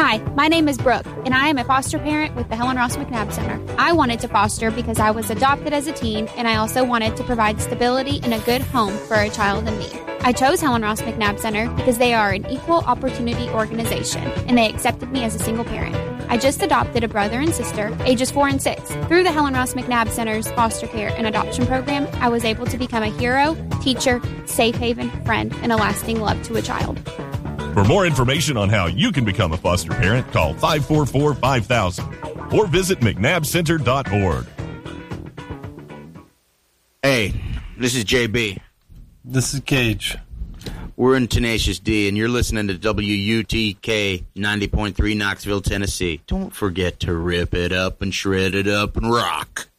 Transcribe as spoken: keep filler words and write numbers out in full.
Hi, my name is Brooke, and I am a foster parent with the Helen Ross McNabb Center. I wanted to foster because I was adopted as a teen, and I also wanted to provide stability and a good home for a child in need. I chose Helen Ross McNabb Center because they are an equal opportunity organization, and they accepted me as a single parent. I just adopted a brother and sister, ages four and six. Through the Helen Ross McNabb Center's foster care and adoption program, I was able to become a hero, teacher, safe haven, friend, and a lasting love to a child. For more information on how you can become a foster parent, call five four four, five thousand or visit mcnabb center dot org. Hey, this is J B. This is Cage. We're in Tenacious D, and you're listening to W U T K ninety point three Knoxville, Tennessee. Don't forget to rip it up and shred it up and rock.